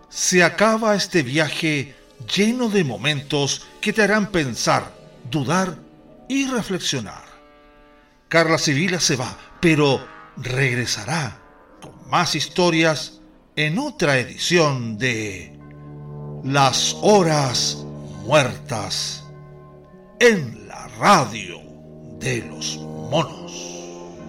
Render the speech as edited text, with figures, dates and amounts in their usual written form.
Se acaba este viaje lleno de momentos que te harán pensar, dudar y reflexionar. Carla Sibila se va, pero regresará con más historias en otra edición de Las Horas Muertas en la radio de los monos.